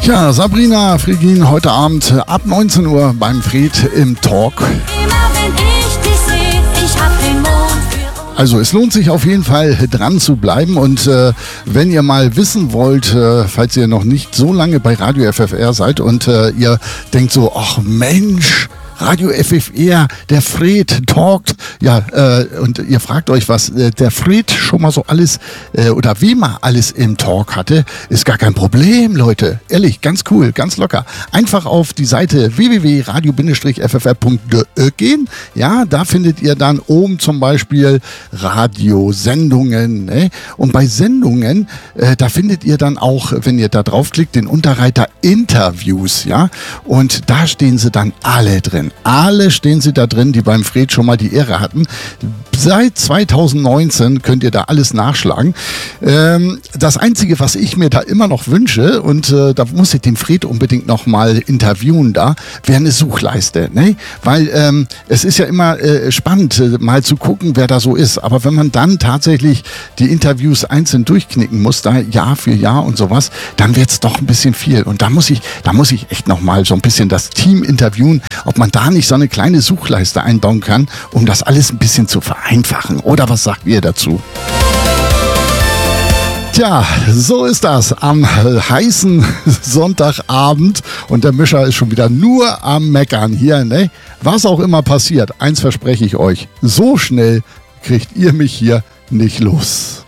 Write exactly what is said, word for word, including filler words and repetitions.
Ja, Sabrina Frigin heute Abend ab neunzehn Uhr beim Fred im Talk. Also es lohnt sich auf jeden Fall dran zu bleiben und äh, wenn ihr mal wissen wollt, äh, falls ihr noch nicht so lange bei Radio F F R seid und äh, ihr denkt so, ach Mensch, Radio F F R, der Fred talkt, ja, äh, und ihr fragt euch, was äh, der Fred schon mal so alles äh, oder wie man alles im Talk hatte, ist gar kein Problem, Leute. Ehrlich, ganz cool, ganz locker. Einfach auf die Seite w w w punkt radio f f r punkt d e gehen. Ja, da findet ihr dann oben zum Beispiel Radiosendungen. Ne? Und bei Sendungen, äh, da findet ihr dann auch, wenn ihr da draufklickt, den Unterreiter Interviews. Ja, und da stehen sie dann alle drin. Alle stehen sie da drin, die beim Fred schon mal die Ehre hatten. Seit zwanzig neunzehn könnt ihr da alles nachschlagen. Ähm, das Einzige, was ich mir da immer noch wünsche, und äh, da muss ich den Fred unbedingt noch mal interviewen da, wäre eine Suchleiste. Ne? Weil ähm, es ist ja immer äh, spannend, äh, mal zu gucken, wer da so ist. Aber wenn man dann tatsächlich die Interviews einzeln durchknicken muss, da Jahr für Jahr und sowas, dann wird es doch ein bisschen viel. Und da muss ich, da muss ich echt noch mal so ein bisschen das Team interviewen, ob man da nicht so eine kleine Suchleiste einbauen kann, um das alles ein bisschen zu vereinfachen. Oder was sagt ihr dazu? Tja, so ist das am heißen Sonntagabend und der Mischer ist schon wieder nur am Meckern hier, ne? Was auch immer passiert, eins verspreche ich euch, so schnell kriegt ihr mich hier nicht los.